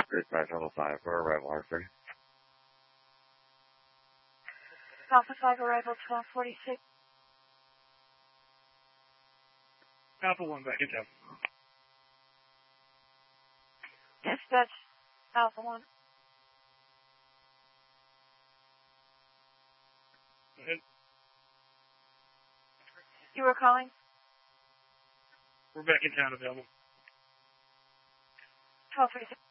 Dispatch Alpha 5 for arrival R3. Alpha 5 arrival 1246. Alpha 1 back in town. Dispatch Alpha 1. Go ahead. You were calling? We're back in town available. 1246.